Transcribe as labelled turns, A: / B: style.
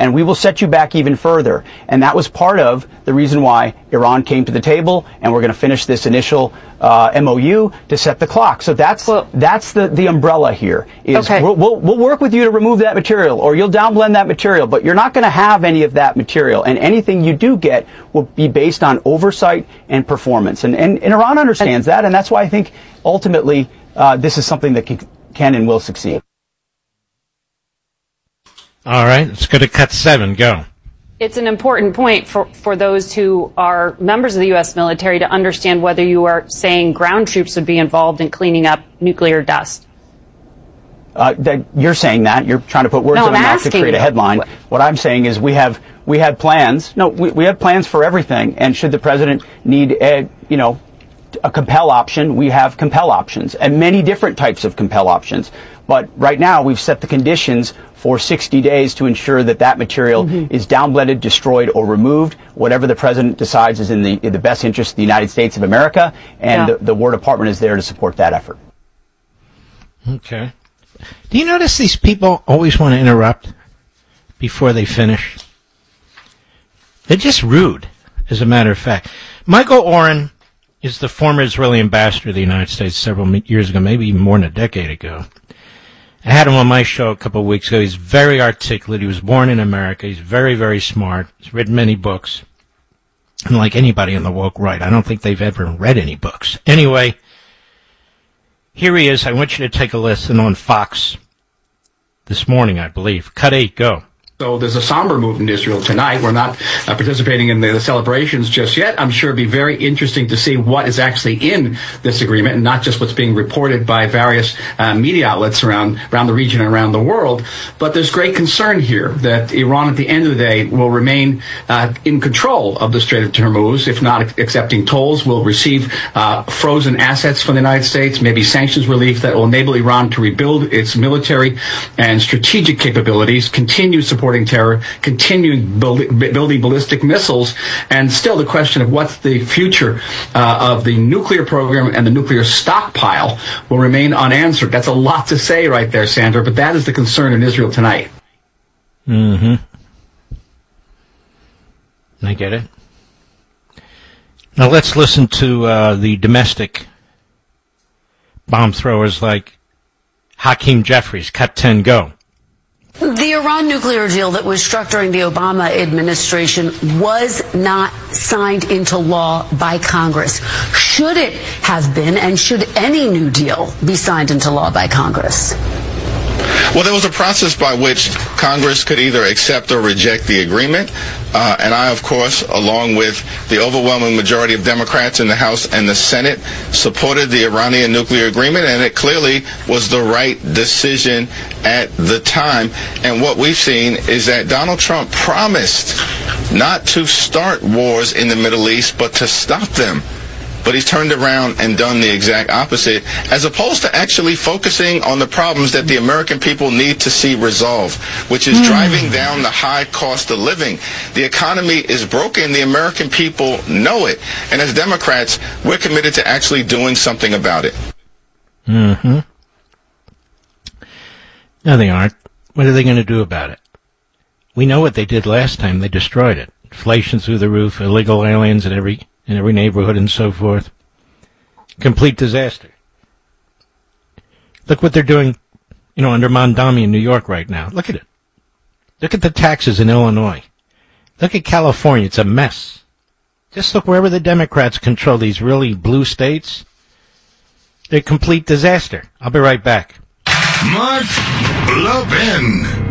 A: and we will set you back even further. And that was part of the reason why Iran came to the table, and we're going to finish this initial MOU to set the clock. So that's the umbrella here. Is
B: okay.
A: We'll work with you to remove that material, or you'll downblend that material, but you're not going to have any of that material. And anything you do get will be based on oversight and performance. And Iran understands that, and that's why I think ultimately this is something that can and will succeed.
C: All right, let's go to cut 7. Go.
B: It's an important point for those who are members of the U.S. military to understand whether you are saying ground troops would be involved in cleaning up nuclear dust.
A: You're saying that. You're trying to put words in my mouth to create a headline. What I'm saying is we have plans. No, we have plans for everything. And should the president need a compel option, we have compel options, and many different types of compel options. But right now, we've set the conditions for 60 days to ensure that material is downblended, destroyed, or removed. Whatever the president decides is in the best interest of the United States of America, and the War Department is there to support that effort.
C: Okay. Do you notice these people always want to interrupt before they finish? They're just rude, as a matter of fact. Michael Oren is the former Israeli ambassador to the United States several years ago, maybe even more than a decade ago. I had him on my show a couple of weeks ago. He's very articulate. He was born in America. He's very, very smart. He's written many books. And like anybody in the woke right, I don't think they've ever read any books. Anyway, here he is. I want you to take a listen on Fox this morning, I believe. Cut 8, go.
D: So there's a somber mood in Israel tonight. We're not participating in the celebrations just yet. I'm sure it'd be very interesting to see what is actually in this agreement, and not just what's being reported by various media outlets around the region and around the world. But there's great concern here that Iran, at the end of the day, will remain in control of the Strait of Hormuz, if not accepting tolls, will receive frozen assets from the United States, maybe sanctions relief that will enable Iran to rebuild its military and strategic capabilities, continue supporting terror, continuing building ballistic missiles, and still the question of what's the future of the nuclear program and the nuclear stockpile will remain unanswered. That's a lot to say right there, Sandra, but that is the concern in Israel tonight.
C: I get it. Now let's listen to the domestic bomb throwers like Hakeem Jeffries. Cut 10, go.
E: The Iran nuclear deal that was struck during the Obama administration was not signed into law by Congress. Should it have been, and should any new deal be signed into law by Congress?
F: Well, there was a process by which Congress could either accept or reject the agreement. And I, of course, along with the overwhelming majority of Democrats in the House and the Senate, supported the Iranian nuclear agreement, and it clearly was the right decision at the time. And what we've seen is that Donald Trump promised not to start wars in the Middle East, but to stop them. But he's turned around and done the exact opposite, as opposed to actually focusing on the problems that the American people need to see resolved, which is driving down the high cost of living. The economy is broken. The American people know it. And as Democrats, we're committed to actually doing something about it.
C: No, they aren't. What are they going to do about it? We know what they did last time. They destroyed it. Inflation through the roof, illegal aliens in every neighborhood and so forth. Complete disaster. Look what they're doing, under Mondami in New York right now. Look at it. Look at the taxes in Illinois. Look at California. It's a mess. Just look wherever the Democrats control these really blue states. They're a complete disaster. I'll be right back.
G: Mark Levin.